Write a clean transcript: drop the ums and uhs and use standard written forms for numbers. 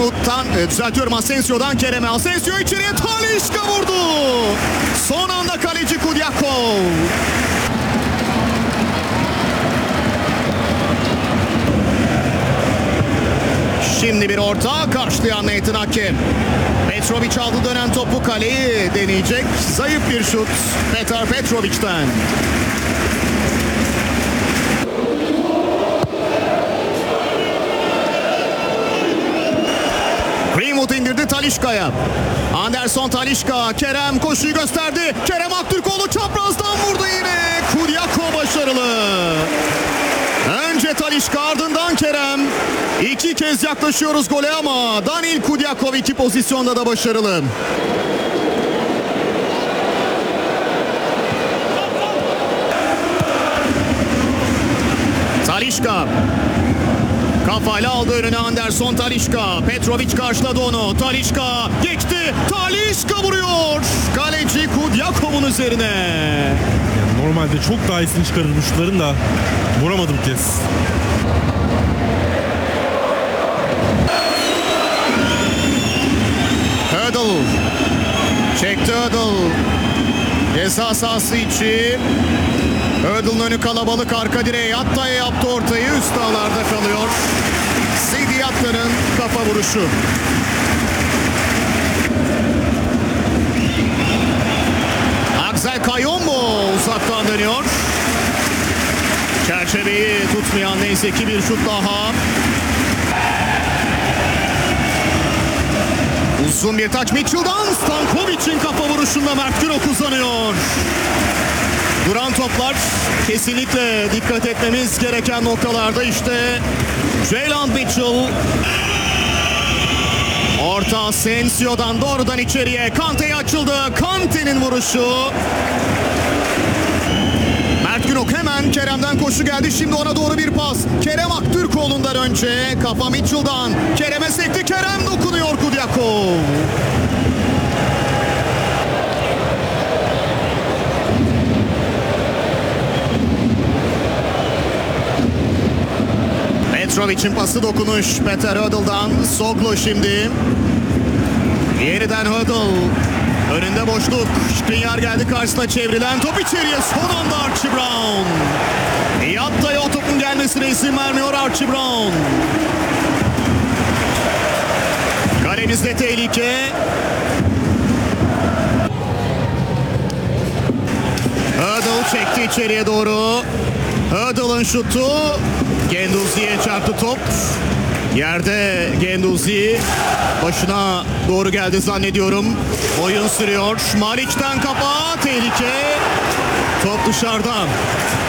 Greenwood'dan, düzeltiyorum, Asensio'dan Kerem'e. Asensio içeriye, Talisca vurdu. Son anda kaleci Kudyakov. Şimdi bir orta karşılayan Nathan Ake. Petrovic aldı dönen topu, kaleyi deneyecek. Zayıf bir şut Petar Petrovic'ten. Greenwood indirdi Talisca'ya. Anderson, Talisca, Kerem koşuyu gösterdi. Kerem Aktürkoğlu çaprazdan vurdu yine. Kudyakov başarılı. Önce Talisca, ardından Kerem. İki kez yaklaşıyoruz gole ama Danil Kudyakov iki pozisyonda da başarılı. Talisca. Kafayla aldı önüne Anderson, Talisca. Petrovic karşıladı onu. Talisca geçti. Talisca vuruyor. Kaleci Kudyakov'un üzerine. Yani normalde çok daha iyisini çıkarır bu şutların da vuramadı bu kez. Hödl. Çekti Hödl. Ceza sahası içi. Hödl'ın önü kalabalık, arka direğe Yatta'ya yaptı ortayı, üst ağlarda kalıyor. Sidi Yatta'nın kafa vuruşu. Axel Kayombo uzaktan dönüyor. Çerçeveyi tutmayan neyse ki bir şut daha. Uzun bir taç Mitchell'dan, Stankovic'in kafa vuruşunda Mert Günok uzanıyor. Duran toplar kesinlikle dikkat etmemiz gereken noktalarda. İşte Jalen Mitchell. Orta Asensio'dan doğrudan içeriye. Kante'ye açıldı. Kante'nin vuruşu. Mert Günok hemen Kerem'den koşu geldi. Şimdi ona doğru bir pas. Kerem Aktürkoğlu'ndan önce. Kafa Mitchell'dan. Kerem'e sekti. Kerem dokunuyor Kudyakov. Petrovic'in pası dokunuş Petar Hödl'dan. Soglo şimdi. Yeniden Hödl. Önünde boşluk. Skriniar geldi karşısına, çevrilen top içeriye. Son anda Archie Brown. Yatta'ya o topun gelmesine izin vermiyor Archie Brown. Kalemizde tehlike. Hödl çekti içeriye doğru. Hödl'ın şutu. Genduzi'ye çarptı top. Yerde Genduzi başına doğru geldi zannediyorum. Oyun sürüyor. Malic'ten kafa, tehlike. Top dışarıda.